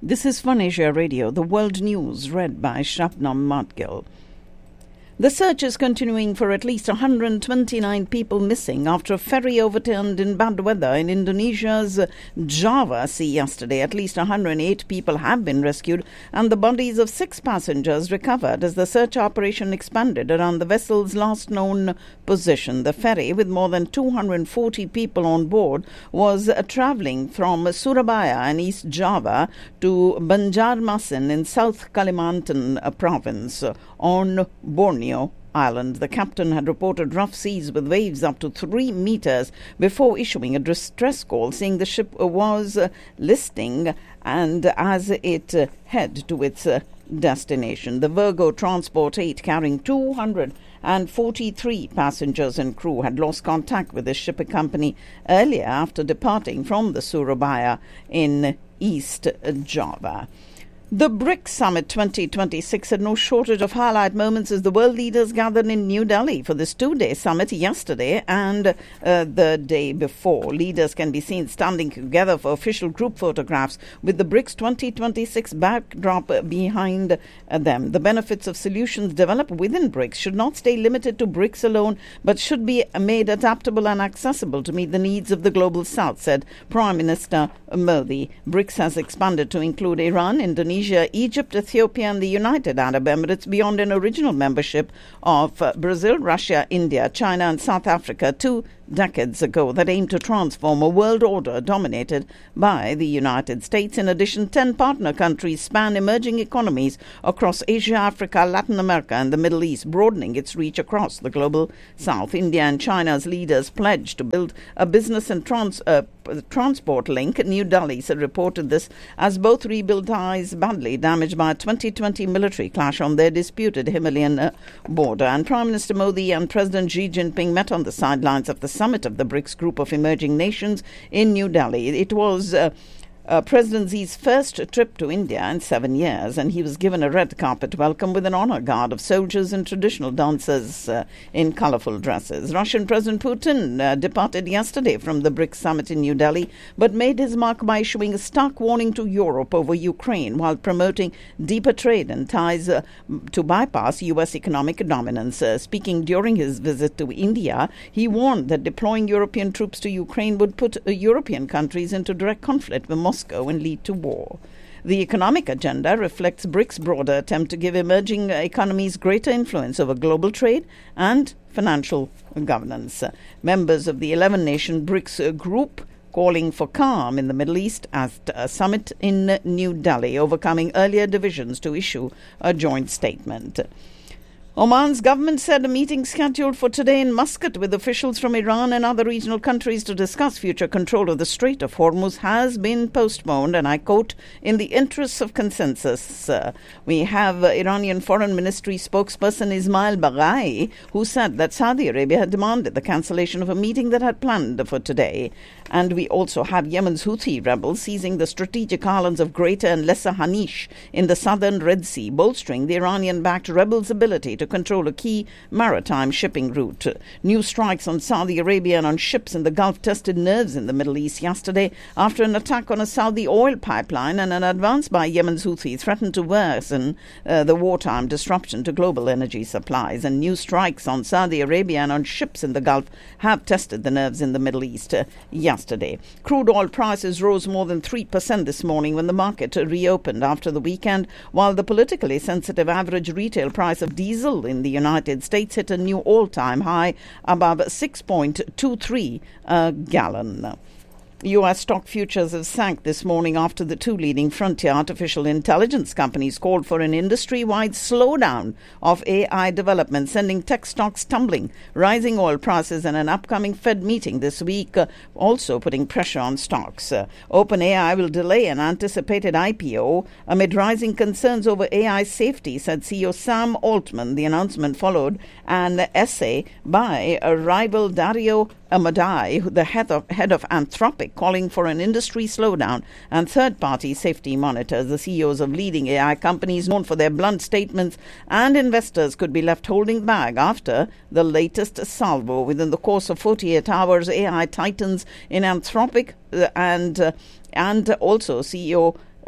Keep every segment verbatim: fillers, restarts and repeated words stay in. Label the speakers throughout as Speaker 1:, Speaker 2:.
Speaker 1: This is Fun Asia Radio, the world news read by Shabnam Madgil. The search is continuing for at least one hundred twenty-nine people missing after a ferry overturned in bad weather in Indonesia's Java Sea yesterday. At least one hundred eight people have been rescued and the bodies of six passengers recovered as the search operation expanded around the vessel's last known position. The ferry, with more than two hundred forty people on board, was uh, travelling from Surabaya in East Java to Banjarmasin in South Kalimantan uh, province uh, on Borneo Island. The captain had reported rough seas with waves up to three meters before issuing a distress call, saying the ship was uh, listing and as it uh, head to its uh, destination. The Virgo Transport eight, carrying two hundred forty-three passengers and crew, had lost contact with the shipping company earlier after departing from the Surabaya in East Java. The BRICS Summit twenty twenty-six had no shortage of highlight moments as the world leaders gathered in New Delhi for this two-day summit yesterday and uh, the day before. Leaders can be seen standing together for official group photographs with the BRICS twenty twenty-six backdrop behind uh, them. The benefits of solutions developed within BRICS should not stay limited to BRICS alone, but should be made adaptable and accessible to meet the needs of the global south, said Prime Minister Modi. BRICS has expanded to include Iran, Indonesia, Egypt, Ethiopia and the United Arab Emirates beyond an original membership of uh, Brazil, Russia, India, China and South Africa two decades ago that aimed to transform a world order dominated by the United States. In addition, ten partner countries span emerging economies across Asia, Africa, Latin America and the Middle East, broadening its reach across the global south. India and China's leaders pledged to build a business and trans, uh, transport link. New Delhi said reported this as both rebuild ties badly damaged by a twenty twenty military clash on their disputed Himalayan uh, border. And Prime Minister Modi and President Xi Jinping met on the sidelines of the summit of the BRICS group of emerging nations in New Delhi. It was uh, Uh, President Xi's first trip to India in seven years, and he was given a red carpet welcome with an honor guard of soldiers and traditional dancers uh, in colorful dresses. Russian President Putin uh, departed yesterday from the BRICS summit in New Delhi, but made his mark by issuing a stark warning to Europe over Ukraine while promoting deeper trade and ties uh, to bypass U S economic dominance. Uh, speaking during his visit to India, he warned that deploying European troops to Ukraine would put uh, European countries into direct conflict with Moscow and lead to war. The economic agenda reflects BRICS' broader attempt to give emerging economies greater influence over global trade and financial governance. Members of the eleven-nation BRICS group calling for calm in the Middle East at a summit in New Delhi, overcoming earlier divisions to issue a joint statement. Oman's government said a meeting scheduled for today in Muscat with officials from Iran and other regional countries to discuss future control of the Strait of Hormuz has been postponed, and I quote, in the interests of consensus. Uh, we have uh, Iranian Foreign Ministry spokesperson Ismail Baghai, who said that Saudi Arabia had demanded the cancellation of a meeting that had planned for today. And we also have Yemen's Houthi rebels seizing the strategic islands of Greater and Lesser Hanish in the southern Red Sea, bolstering the Iranian-backed rebels' ability to control a key maritime shipping route. New strikes on Saudi Arabia and on ships in the Gulf tested nerves in the Middle East yesterday after an attack on a Saudi oil pipeline and an advance by Yemen's Houthi threatened to worsen uh, the wartime disruption to global energy supplies. And new strikes on Saudi Arabia and on ships in the Gulf have tested the nerves in the Middle East uh, yesterday. Crude oil prices rose more than three percent this morning when the market reopened after the weekend, while the politically sensitive average retail price of diesel in the United States hit a new all-time high above six point two three a gallon. U S stock futures have sank this morning after the two leading frontier artificial intelligence companies called for an industry-wide slowdown of A I development, sending tech stocks tumbling. Rising oil prices and an upcoming Fed meeting this week uh, also putting pressure on stocks. Uh, OpenAI will delay an anticipated I P O amid rising concerns over A I safety, said C E O Sam Altman. The announcement followed an essay by a rival Dario Amadai, the head of, head of Anthropic, calling for an industry slowdown and third-party safety monitors. The C E Os of leading A I companies, known for their blunt statements, and investors could be left holding the bag after the latest salvo. Within the course of forty-eight hours, A I titans in Anthropic uh, and uh, and also C E O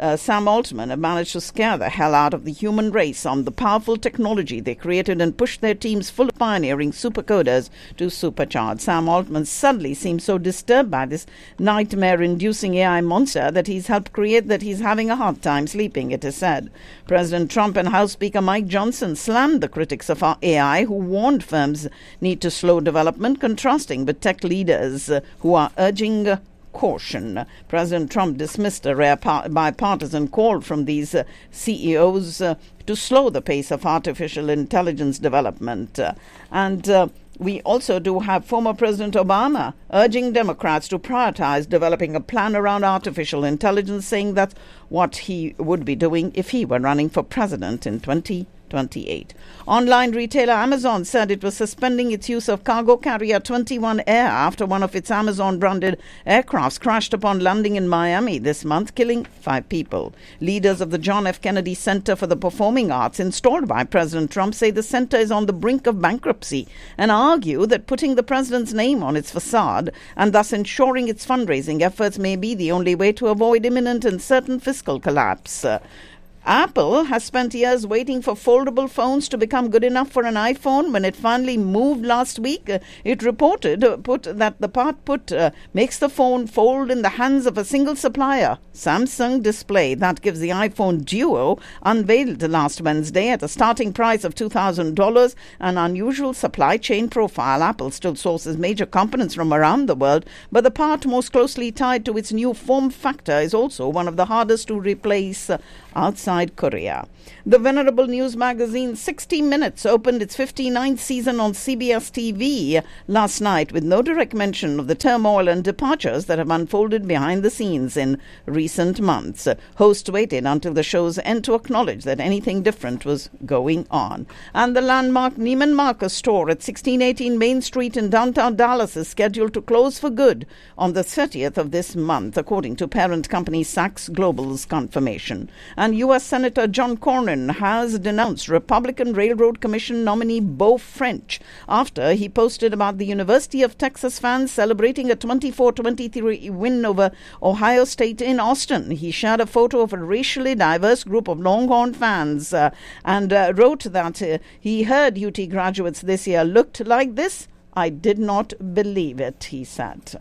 Speaker 1: uh, Sam Altman have managed to scare the hell out of the human race on the powerful technology they created and pushed their teams full of pioneering supercoders to supercharge. Sam Altman suddenly seems so disturbed by this nightmare-inducing A I monster that he's helped create that he's having a hard time sleeping, it is said. President Trump and House Speaker Mike Johnson slammed the critics of our A I who warned firms need to slow development, contrasting with tech leaders uh, who are urging uh, caution. President Trump dismissed a rare par- bipartisan call from these uh, C E Os uh, to slow the pace of artificial intelligence development. Uh, and uh, we also do have former President Obama urging Democrats to prioritize developing a plan around artificial intelligence, saying that's what he would be doing if he were running for president in twenty twenty-eight. Online retailer Amazon said it was suspending its use of cargo carrier twenty-one Air after one of its Amazon-branded aircrafts crashed upon landing in Miami this month, killing five people. Leaders of the John F. Kennedy Center for the Performing Arts, installed by President Trump, say the center is on the brink of bankruptcy and argue that putting the president's name on its facade and thus ensuring its fundraising efforts may be the only way to avoid imminent and certain fiscal collapse. Uh, Apple has spent years waiting for foldable phones to become good enough for an iPhone. When it finally moved last week, uh, it reported uh, put that the part put uh, makes the phone fold in the hands of a single supplier, Samsung Display. That gives the iPhone Duo, unveiled last Wednesday at a starting price of two thousand dollars, an unusual supply chain profile. Apple still sources major components from around the world, but the part most closely tied to its new form factor is also one of the hardest to replace uh, outside Korea. The venerable news magazine sixty minutes opened its fifty-ninth season on C B S T V last night with no direct mention of the turmoil and departures that have unfolded behind the scenes in recent months. Hosts waited until the show's end to acknowledge that anything different was going on. And the landmark Neiman Marcus store at sixteen eighteen Main Street in downtown Dallas is scheduled to close for good on the thirtieth of this month, according to parent company Saks Global's confirmation. And U S Senator John Cornyn has denounced Republican Railroad Commission nominee Beau French after he posted about the University of Texas fans celebrating a twenty-four twenty-three win over Ohio State in Austin. He shared a photo of a racially diverse group of Longhorn fans uh, and uh, wrote that uh, he heard U T graduates this year looked like this. I did not believe it, he said.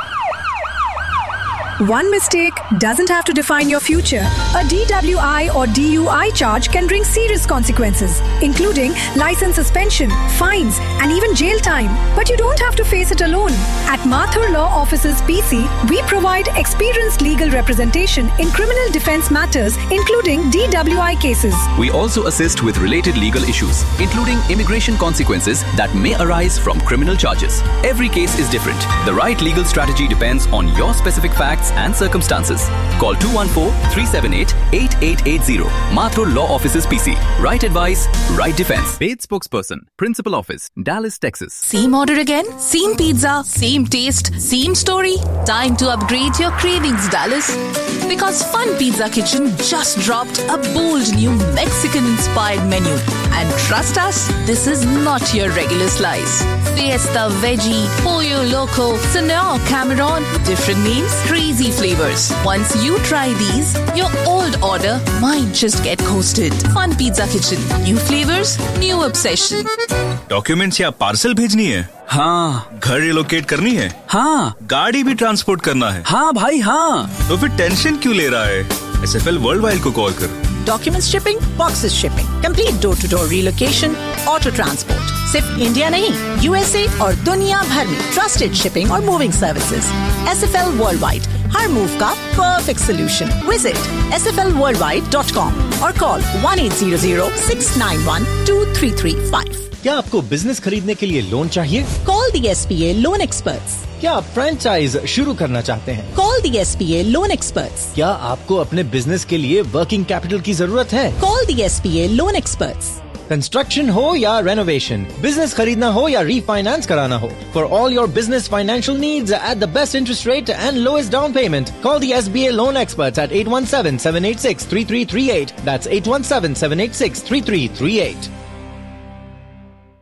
Speaker 2: One mistake doesn't have to define your future. A D W I or D U I charge can bring serious consequences, including license suspension, fines, and even jail time. But you don't have to face it alone. At Mathur Law Offices P C, we provide experienced legal representation in criminal defense matters, including D W I cases.
Speaker 3: We also assist with related legal issues, including immigration consequences that may arise from criminal charges. Every case is different. The right legal strategy depends on your specific facts and circumstances. Call two one four, three seven eight, eight eight eight zero. Mathur Law Offices P C. Right advice, right defense.
Speaker 4: Paid spokesperson, Principal Office, Dallas, Texas.
Speaker 5: Same order again? Same pizza? Same taste? Same story? Time to upgrade your cravings, Dallas. Because Fun Pizza Kitchen just dropped a bold new Mexican-inspired menu. And trust us, this is not your regular slice. Fiesta Veggie, Pollo Loco, Senor Cameron, different names, crazy flavors. Once you try these, your old order might just get coasted. Fun Pizza Kitchen. New flavors, new obsession.
Speaker 6: Documents या parcel भेजनी है?
Speaker 4: हाँ.
Speaker 6: घर relocate करनी है?
Speaker 4: हाँ.
Speaker 6: गाड़ी भी ट्रांसपोर्ट करना है?
Speaker 4: हाँ भाई हाँ.
Speaker 6: तो फिर टेंशन क्यों ले रहा है? S F L world wide को कॉल कर.
Speaker 7: Documents shipping, boxes shipping, complete door-to-door relocation, auto transport. सिर्फ इंडिया नहीं, U S A और दुनिया भर में trusted shipping और moving services. S F L Worldwide, हर move का perfect solution. Visit S F L worldwide dot com और call one eight hundred, six nine one, two three three five.
Speaker 8: क्या आपको business खरीदने के लिए लोन चाहिए?
Speaker 7: Call the S P A Loan Experts.
Speaker 8: क्या आप फ्रेंचाइज शुरू करना चाहते हैं?
Speaker 7: Call the S P A Loan Experts.
Speaker 8: क्या आपको अपने बिजनेस के लिए वर्किंग कैपिटल की जरूरत है?
Speaker 7: Call the S P A Loan Experts.
Speaker 8: Construction हो या रेनोवेशन, बिजनेस खरीदना हो या रीफाइनेंस कराना हो, for all your business financial needs at the best interest rate and lowest down payment, call the S B A Loan Experts at eight one seven, seven eight six, three three three eight. That's eight one seven, seven eight six, three three three eight.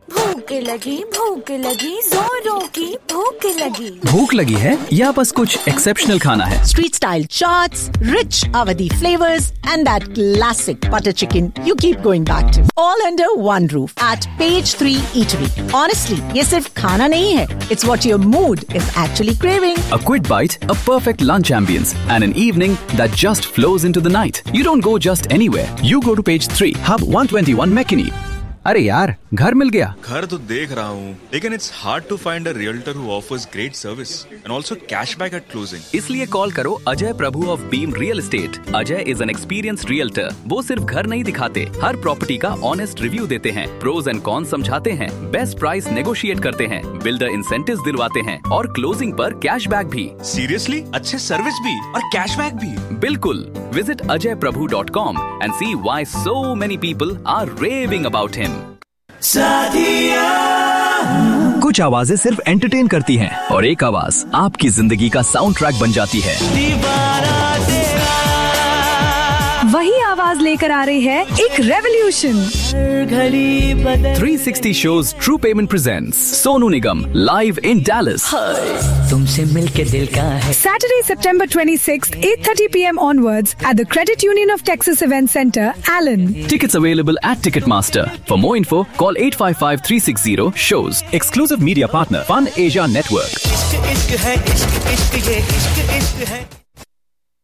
Speaker 9: भूख लगी भूख लगी जोरों की भूख लगी।
Speaker 4: भूख लगी है या बस कुछ एक्सेप्शनल खाना है?
Speaker 7: Street style chaats, rich Awadhi flavors, and that classic butter chicken you keep going back to. All under one roof at Page three Eatery. Honestly, ये सिर्फ खाना नहीं है. It's what your mood is actually craving.
Speaker 3: A quick bite, a perfect lunch ambience, and an evening that just flows into the night. You don't go just anywhere. You go to Page three, Hub one twenty-one Mechany.
Speaker 4: अरे यार, घर मिल गया।
Speaker 6: घर तो देख रहा हूँ, लेकिन it's hard to find a realtor who offers great service and also cashback at closing.
Speaker 3: इसलिए कॉल करो अजय प्रभु of beam real estate. Ajay is an experienced realtor. वो सिर्फ घर नहीं दिखाते, हर प्रॉपर्टी का ऑनेस्ट रिव्यू देते हैं, प्रोज एंड कॉन समझाते हैं, बेस्ट प्राइस नेगोशिएट करते हैं, बिल्डर इंसेंटिव्स दिलवाते हैं और क्लोजिंग पर कैशबैक भी।
Speaker 6: Seriously? अच्छे सर्विस भी और कैशबैक भी?
Speaker 3: बिल्कुल। Visit Ajay Prabhu dot com and C why so many people are raving about him.
Speaker 4: कुछ आवाजें सिर्फ एंटरटेन करती हैं
Speaker 3: और एक आवाज आपकी जिंदगी का साउंड ट्रैक बन जाती है।
Speaker 2: वही आवाज लेकर आ रही है एक revolution.
Speaker 3: three sixty shows True Payment presents Sonu Nigam live in Dallas.
Speaker 10: तुमसे मिलके दिल का है।
Speaker 2: Saturday, September twenty-sixth, eight thirty p.m. onwards at the Credit Union of Texas Event Center, Allen.
Speaker 3: Tickets available at Ticketmaster. For more info, call eight five five three six zero shows.
Speaker 4: Exclusive media partner Fun Asia Network.
Speaker 10: इश्क इश्क है इश्क इश्क ये इश्क इश्क है।